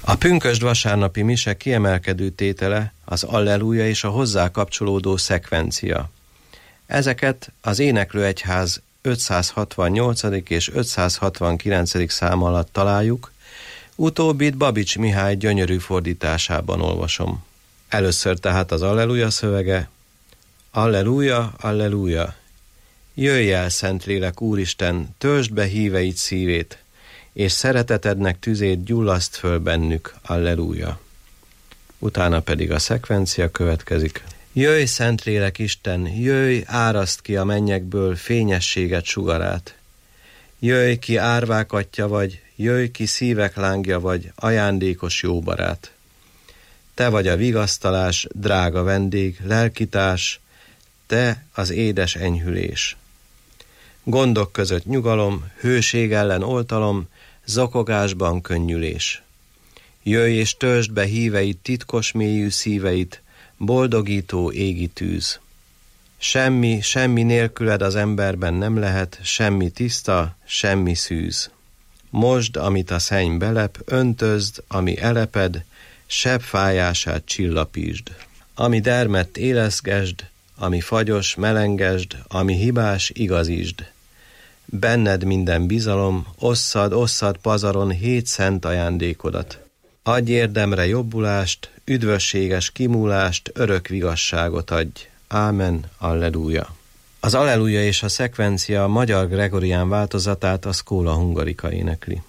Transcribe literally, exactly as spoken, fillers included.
A pünkösd vasárnapi mise kiemelkedő tétele az Alleluja és a hozzá kapcsolódó szekvencia. Ezeket az Éneklőegyház ötszázhatvannyolcadik és ötszázhatvankilencedik szám alatt találjuk, utóbbit Babics Mihály gyönyörű fordításában olvasom. Először tehát az Alleluja szövege. Alleluja, alleluja! Jöjj el, Szentlélek Úristen, töltsd be híveid szívét, és szeretetednek tüzét gyullaszt föl bennük, alleluja. Utána pedig a szekvencia következik. Jöjj, Szentlélek Isten, jöjj, áraszt ki a mennyekből fényességet sugarát. Jöjj ki, árvák atyja vagy, jöjj ki, szívek lángja vagy, ajándékos jó barát. Te vagy a vigasztalás, drága vendég, lelkitárs, te az édes enyhülés. Gondok között nyugalom, hőség ellen oltalom, zokogásban könnyülés. Jöjj és töltsd be híveid titkos mélyű szíveit, boldogító égi tűz. Semmi, semmi nélküled az emberben nem lehet, semmi tiszta, semmi szűz. Mosd, amit a szenny belep, öntözd, ami eleped, sebb fájását csillapítsd. Ami dermedt éleszgesd, ami fagyos melengesd, ami hibás igazítsd. Benned minden bizalom, osszad, osszad pazaron hét szent ajándékodat. Adj érdemre jobbulást, üdvösséges kimúlást, örök vigasságot adj. Ámen, alleluja. Az Alleluja és a szekvencia magyar gregorián változatát a Schola Hungarica énekli.